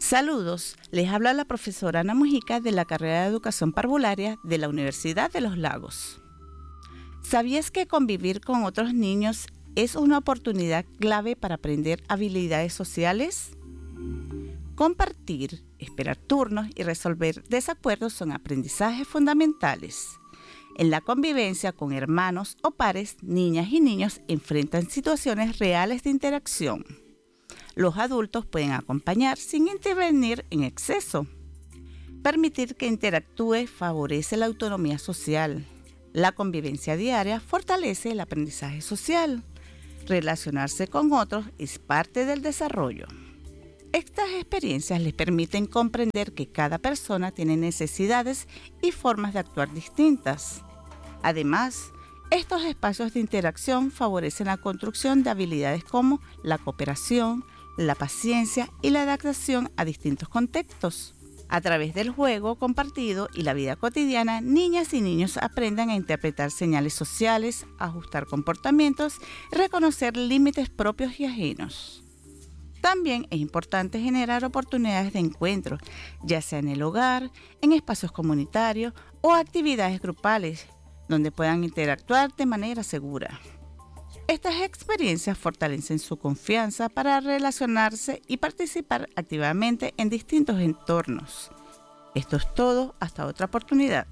Saludos, les habla la profesora Ana Mujica de la carrera de Educación Parvularia de la Universidad de Los Lagos. ¿Sabías que convivir con otros niños es una oportunidad clave para aprender habilidades sociales? Compartir, esperar turnos y resolver desacuerdos son aprendizajes fundamentales. En la convivencia con hermanos o pares, niñas y niños enfrentan situaciones reales de interacción. Los adultos pueden acompañar sin intervenir en exceso. Permitir que interactúe favorece la autonomía social. La convivencia diaria fortalece el aprendizaje social. Relacionarse con otros es parte del desarrollo. Estas experiencias les permiten comprender que cada persona tiene necesidades y formas de actuar distintas. Además, estos espacios de interacción favorecen la construcción de habilidades como la cooperación, la paciencia y la adaptación a distintos contextos. A través del juego compartido y la vida cotidiana, niñas y niños aprenden a interpretar señales sociales, ajustar comportamientos y reconocer límites propios y ajenos. También es importante generar oportunidades de encuentro, ya sea en el hogar, en espacios comunitarios o actividades grupales, donde puedan interactuar de manera segura. Estas experiencias fortalecen su confianza para relacionarse y participar activamente en distintos entornos. Esto es todo, hasta otra oportunidad.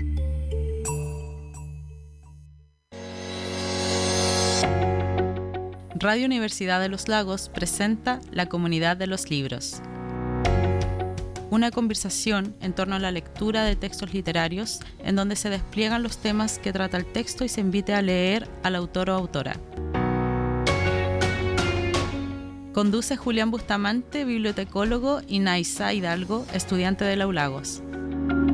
Radio Universidad de Los Lagos presenta La Comunidad de los Libros. Una conversación en torno a la lectura de textos literarios en donde se despliegan los temas que trata el texto y se invite a leer al autor o autora. Conduce Julián Bustamante, bibliotecólogo, y Naisa Hidalgo, estudiante de la ULagos.